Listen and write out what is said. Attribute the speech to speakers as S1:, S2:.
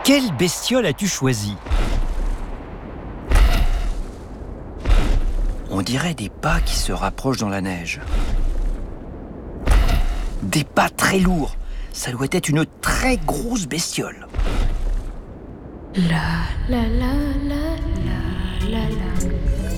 S1: Quelle bestiole as-tu choisi? On dirait des pas qui se rapprochent dans la neige. Des pas très lourds. Ça doit être une très grosse bestiole.
S2: La la la la la la la.